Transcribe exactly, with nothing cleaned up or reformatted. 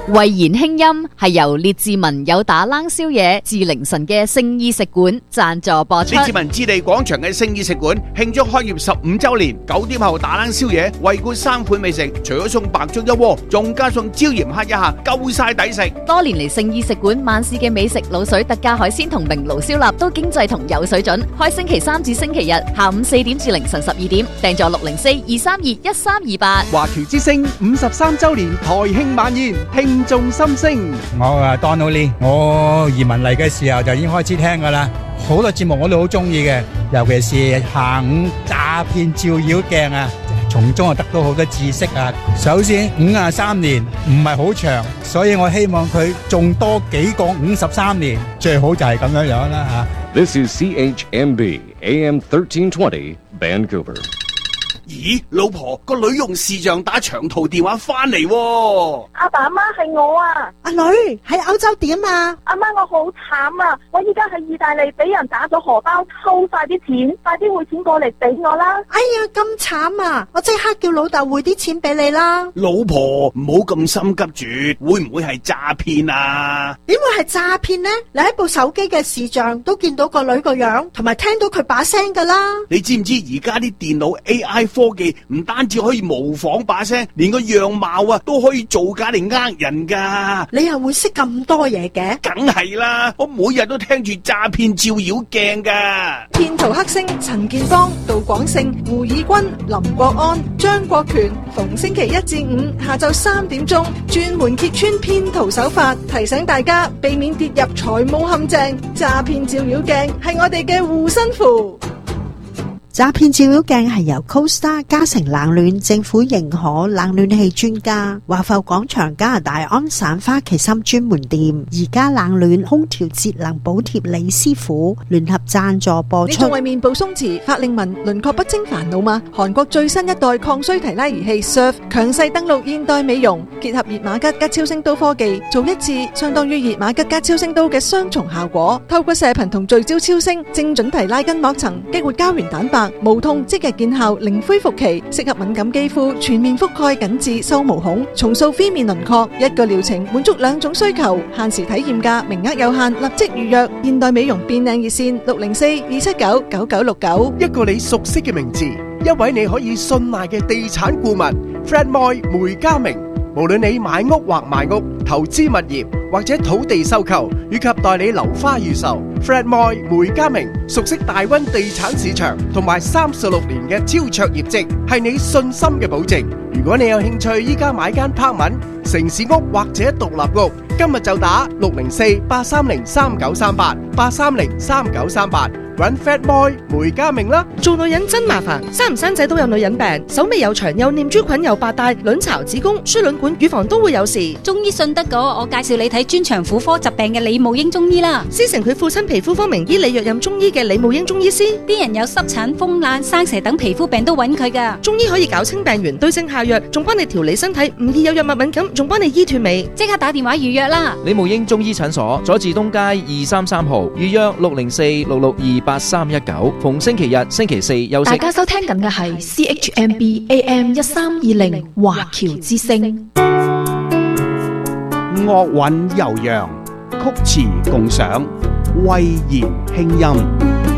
慧言輕音係由列治文有打冷宵夜至凌晨嘅聖意食館贊助播出。 列治文置地廣場嘅聖意食館慶祝開業十五周年，九點後打冷宵夜，惠顧三款美食，除咗送白粥一鍋，仲加送椒鹽蝦一下，夠晒抵食。 多年嚟，聖意食館晚市嘅美食、滷水、特價海鮮同明爐燒臘都經濟同有水準。開星期三至星期日下午四點至凌晨十二點，訂座六零四二三二一三二八。 華僑之聲五十三周年台慶晚宴，聽眾心聲。 我啊 Donald Lee， 我移民嚟嘅時候就已經開始聽噶啦，好多節目我都好中意嘅，尤其是下午詐騙照妖鏡啊，從中啊得到好多知識啊。首先五十三年唔係好長，所以我希望佢仲多幾個五十三年，最好就係咁樣樣啦吓。 This is C H M B A M thirteen twenty Vancouver。 咦，老婆，個女用視像打長途電話翻嚟喎。 阿爸阿媽係我啊。 阿女喺歐洲點啊？ 阿媽，我好慘啊！我依家喺意大利俾人打咗荷包，偷晒啲錢，快啲匯錢過嚟俾我啦！ 哎呀，咁慘啊！我即刻叫老豆匯啲錢俾你啦。 老婆，唔好咁心急住，會唔會係詐騙啊？ 點會係詐騙呢？你喺部手機嘅視像都見到個女個樣，同埋聽到佢把聲噶啦。 你知唔知而家啲電腦 A I 科技唔單止可以模仿把聲，連個樣貌啊都可以造假嚟呃人噶。 你又會識咁多嘢嘅？ 梗係啦，我每日都聽住詐騙照妖鏡噶。 騙徒黑星陳建邦、杜廣勝、胡以軍、林國安、張國權，逢星期一至五下晝三點鐘，專門揭穿騙徒手法，提醒大家避免跌入財務陷阱。詐騙照妖鏡係我哋嘅護身符。 詐騙照妖鏡係由 CoStar 嘉誠冷暖政府認可冷暖氣專家華埠廣場加拿大安省花旗參專門店而家冷暖空調節能補貼李師傅聯合贊助播出。 你仲為面部鬆弛、法令紋、輪廓不清煩惱嗎？韓國最新一代抗衰提拉儀器 Surf 強勢登陸現代美容，結合熱瑪吉加超聲刀科技，做一次相當於熱瑪吉加超聲刀嘅雙重效果。透過射頻同聚焦超聲，精準提拉筋膜層，激活膠原蛋白。無痛即日見效，零恢復期，適合敏感肌膚，全面覆蓋緊致收毛孔，重塑 V 面輪廓，一個療程滿足兩種需求，限時體驗價，名額有限，立即預約。現代美容變靚熱線六零四二七九九九六九。 一個你熟悉嘅名字，一位你可以信賴嘅地產顧問 Fred Moy 梅家明。無論你買屋或賣屋、投資物業或者土地收購，以及代理樓花預售 ，Fred Moy 梅家明熟悉大溫地產市場同埋三十六年嘅超卓業績，係你信心嘅保證。如果你有興趣依家買間 apartment、城市屋或者獨立屋，今日就打六零四八三零三九三八八三零三九三八。揾 Fat Boy 梅家明啦！ 做女人真麻煩，生唔生仔都有女人病，手尾又長，又念珠菌，又白帶，卵巢、子宮、輸卵管、乳房都會有事。 中醫信得過，我介紹你睇專長婦科疾病嘅李慕英中醫啦。 師承佢父親皮膚科名醫李若任中醫嘅李慕英中醫師， 啲人有濕疹、風癩、生蛇等皮膚病都揾佢噶。 中醫可以搞清病源，對症下藥，仲幫你調理身體，唔易有藥物敏感，仲幫你醫脫尾。 即刻打電話預約啦！ 李慕英中醫診所，佐治東街二三三號，預約六零四六六二八三一九。逢星期日、星期四休息。 大家收聽緊嘅係 C H M B A M 一三二零華僑之聲。 樂韻悠揚，曲詞共賞，慧言輕音。